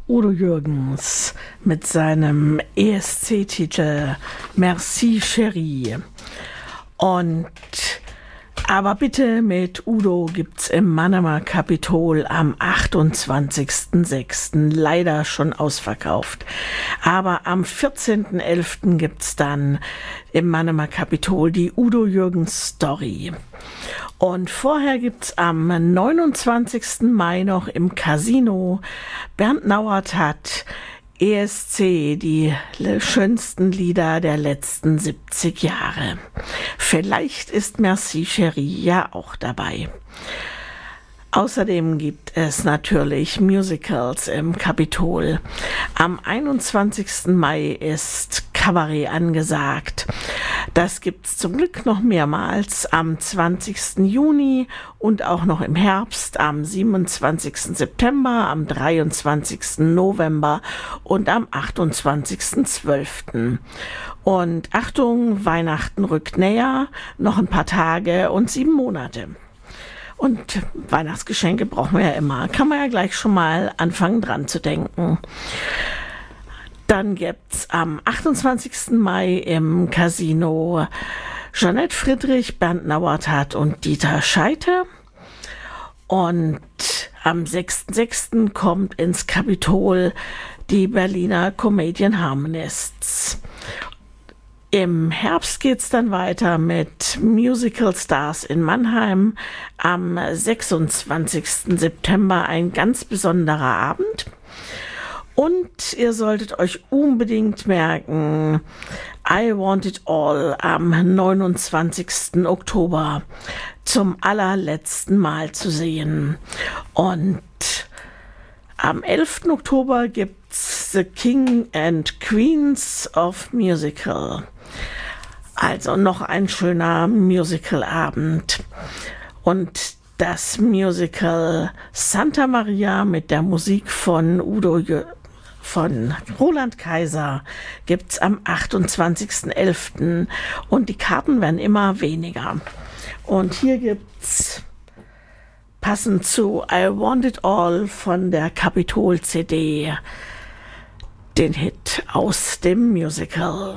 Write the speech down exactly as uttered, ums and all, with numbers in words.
Udo Jürgens mit seinem E S C-Titel Merci Chérie. Und aber bitte mit Udo gibt's im Mannheimer Kapitol am achtundzwanzigsten sechsten leider schon ausverkauft. Aber am vierzehnten elften gibt's dann im Mannheimer Kapitol die Udo Jürgens Story. Und vorher gibt's am neunundzwanzigsten Mai noch im Casino Bernd Nauert hat E S C, die schönsten Lieder der letzten siebzig Jahre. Vielleicht ist Merci Chérie ja auch dabei. Außerdem gibt es natürlich Musicals im Kapitol. Am einundzwanzigsten Mai ist Kabarett angesagt. Das gibt's zum Glück noch mehrmals am zwanzigsten Juni und auch noch im Herbst am siebenundzwanzigsten September, am dreiundzwanzigsten November und am achtundzwanzigsten zwölften Und Achtung, Weihnachten rückt näher, noch ein paar Tage und sieben Monate. Und Weihnachtsgeschenke brauchen wir ja immer. Kann man ja gleich schon mal anfangen dran zu denken. Dann gibt's am achtundzwanzigsten Mai im Casino Jeanette Friedrich, Bernd Nauert hat und Dieter Scheite. Und am sechsten sechsten kommt ins Kapitol die Berliner Comedian Harmonists. Im Herbst geht's dann weiter mit Musical Stars in Mannheim. Am sechsundzwanzigsten September ein ganz besonderer Abend. Und ihr solltet euch unbedingt merken, I Want It All am neunundzwanzigsten Oktober zum allerletzten Mal zu sehen. Und am elften Oktober gibt's The King and Queens of Musical. Also noch ein schöner Musicalabend. Und das Musical Santa Maria mit der Musik von Udo Jürgens von Roland Kaiser gibt's am achtundzwanzigsten elften und die Karten werden immer weniger. Und hier gibt's passend zu I Want It All von der Kapitol-C D den Hit aus dem Musical.